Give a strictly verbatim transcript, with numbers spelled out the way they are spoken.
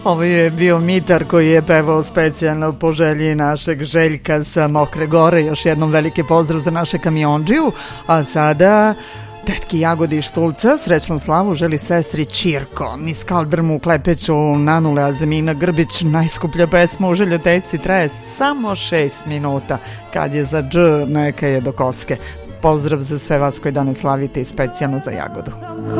Ovo je bio Mitar koji je pevao specijalno po želji našeg Željka sa Mokre Gore. Još jednom veliki pozdrav za naše kamionđiju. A sada tetki Jagodi iz Štulca srećnu slavu želi sestri Čirko, Miskal Drmu u Klepeću, Nanule Azemina Grbić. Najskuplja pesma u Željoteci traje samo šest minuta. Kad je za dž, neka je do koske. Pozdrav za sve vas koji danas slavite i specijalno za Jagodu.